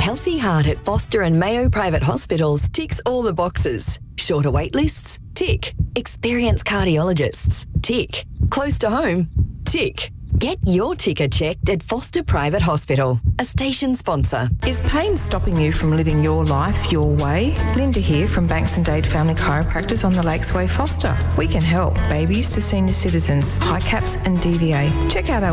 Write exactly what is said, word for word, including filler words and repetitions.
Healthy Heart at Foster and Mayo Private Hospitals ticks all the boxes. Shorter wait lists? Tick. Experienced cardiologists? Tick. Close to home? Tick. Get your ticker checked at Foster Private Hospital, a station sponsor. Is pain stopping you from living your life your way? Linda here from Banks and Dade Family Chiropractors on the Lakes Way, Foster. We can help babies to senior citizens, high caps and D V A. Check out our